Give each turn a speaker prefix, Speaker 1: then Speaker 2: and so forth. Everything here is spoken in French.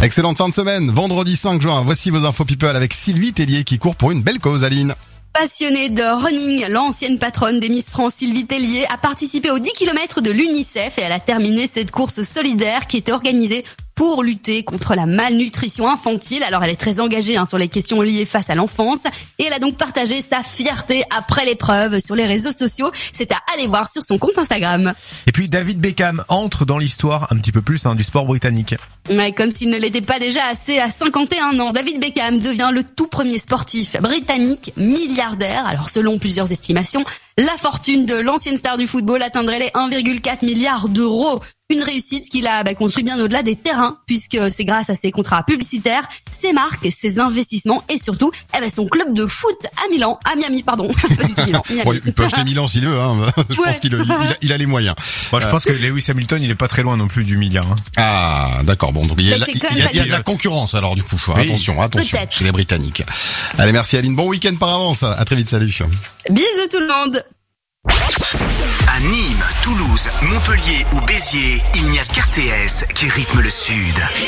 Speaker 1: Excellente fin de semaine, vendredi 5 juin. Voici vos infos people avec Sylvie Tellier qui court pour une belle cause, Aline.
Speaker 2: Passionnée de running, l'ancienne patronne des Miss France, Sylvie Tellier, a participé aux 10 km de l'UNICEF et elle a terminé cette course solidaire qui était organisée pour lutter contre la malnutrition infantile. Alors elle est très engagée sur les questions liées face à l'enfance et elle a donc partagé sa fierté après l'épreuve sur les réseaux sociaux. C'est à aller voir sur son compte Instagram.
Speaker 3: Et puis David Beckham entre dans l'histoire un petit peu plus du sport britannique.
Speaker 2: Ouais, comme s'il ne l'était pas déjà assez, à 51 ans, David Beckham devient le tout premier sportif britannique milliardaire. Alors selon plusieurs estimations, la fortune de l'ancienne star du football atteindrait les 1,4 milliard d'euros. Une réussite qu'il a construit bien au-delà des terrains, puisque c'est grâce à ses contrats publicitaires, ses marques, ses investissements et surtout son club de foot à Milan, à Miami, pardon, pas du tout Milan. Miami.
Speaker 1: Ouais, il peut acheter Milan s'il veut, je pense qu'il a les moyens.
Speaker 3: Moi, je pense que Lewis Hamilton, il est pas très loin non plus du milliard.
Speaker 1: Ah, d'accord, bon, donc il y a de la concurrence alors du coup. Oui. Attention,
Speaker 2: peut-être.
Speaker 1: Chez les Britanniques. Allez, merci Aline, bon week-end par avance, à très vite, salut.
Speaker 2: Bisous tout le monde.
Speaker 4: À Nîmes, Toulouse, Montpellier ou Béziers, il n'y a qu'RTS qui rythme le Sud.